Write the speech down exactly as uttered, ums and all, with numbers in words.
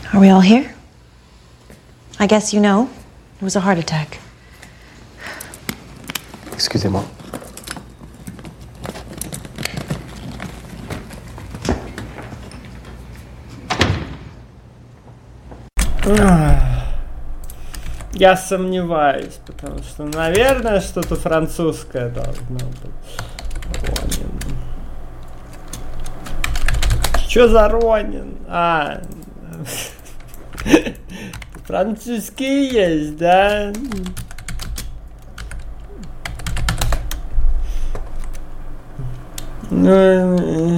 Are we all here? I guess you know. It was a heart attack. Excusez-moi. Я сомневаюсь, потому что, наверное, что-то французское должно быть. Ронин. Что за Ронин? А, французские есть, да? Ну,